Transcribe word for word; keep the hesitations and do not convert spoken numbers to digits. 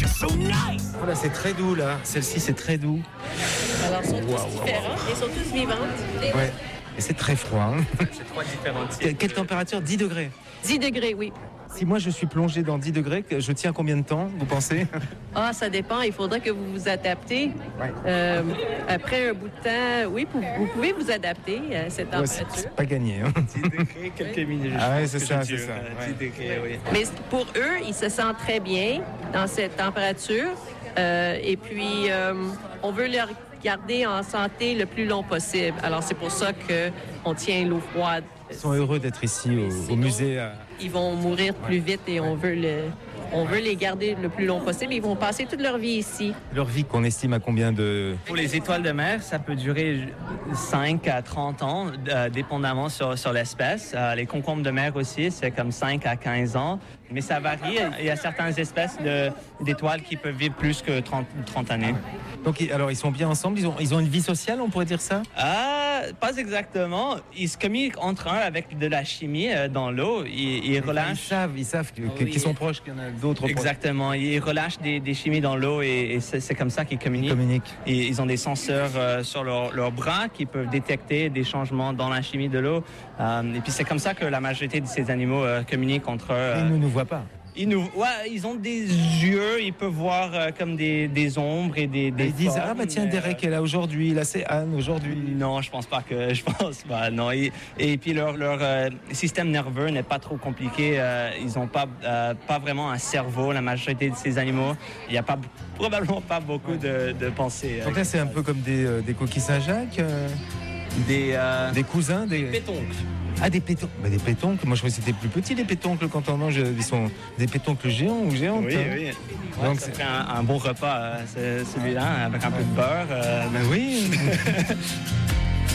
So nice. Voilà, c'est très doux là. Celle-ci, c'est très doux. Alors, ils sont tous Wow, wow, différents. Ils sont tous vivantes. Ouais. Et c'est très froid. Hein. C'est trois différents types. Que- Quelle température? dix degrés. dix degrés, oui. Si moi je suis plongé dans dix degrés, je tiens combien de temps, vous pensez? Ah, ça dépend. Il faudra que vous vous adaptez. Ouais. Euh, après un bout de temps, oui, vous, vous pouvez vous adapter à cette Ouais, c'est température. c'est pas gagné. Hein. dix degrés, quelques minutes. je Ah ouais, pense c'est que ça, je c'est dure, ça, euh, ouais. dix degrés, oui. Mais pour eux, ils se sentent très bien dans cette température. Euh, et puis, euh, on veut les garder en santé le plus long possible. Alors, c'est pour ça qu'on tient l'eau froide. Ils sont heureux d'être ici au, au Sinon, musée. à- Ils vont mourir plus vite et on veut, le, on veut les garder le plus long possible. Ils vont passer toute leur vie ici. Leur vie qu'on estime à combien de... Pour les étoiles de mer, ça peut durer cinq à trente ans, euh, dépendamment sur, sur l'espèce. Euh, les concombres de mer aussi, c'est comme cinq à quinze ans. Mais ça varie. Il y a certaines espèces de- d'étoiles qui peuvent vivre plus que trente, trente années. Donc ils- alors ils sont bien ensemble, ils ont, ils ont une vie sociale, on pourrait dire ça? Ah, pas exactement. Ils se communiquent entre eux avec de la chimie euh, dans l'eau. Ils, ils Ils relâchent. savent, ils savent que- que- Oui. qu'ils sont proches, qu'il y en a d'autres proches. Exactement. Ils relâchent des, des chimies dans l'eau et, et c'est, c'est comme ça qu'ils Ils communiquent. communiquent. Et ils ont des senseurs euh, sur leurs leurs bras qui peuvent détecter des changements dans la chimie de l'eau. Euh, et puis c'est comme ça que la majorité de ces animaux euh, communiquent entre eux. Ils euh. ne nous voient pas. Ils, nous, ouais, ils ont des yeux, ils peuvent voir euh, comme des, des ombres et des, des Ils disent, formes, ah bah tiens, mais, Derek est là aujourd'hui, là c'est Anne aujourd'hui. non, je pense pas que. Je pense pas, non. Et, et puis leur, leur euh, système nerveux n'est pas trop compliqué. Euh, ils n'ont pas, euh, pas vraiment un cerveau, la majorité de ces animaux. Il n'y a pas, probablement pas beaucoup de, de pensées. euh, Donc là c'est un peu comme des, euh, des coquilles Saint-Jacques, euh, Des, euh, des cousins, des... pétoncles. Ah des pétoncles, bah, des pétoncles, moi je croyais que c'était plus petit les pétoncles quand on mange, ils sont des pétoncles géants ou géantes. Oui, hein. oui. Donc, Donc, ça c'est- fait un, un bon repas, euh, c'est- celui-là, avec un peu de beurre. euh, Bah oui.